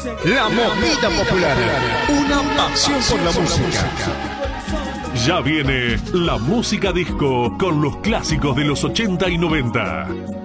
La Movida Popular, una pasión por la música. Ya viene la música disco con los clásicos de los 80 y 90.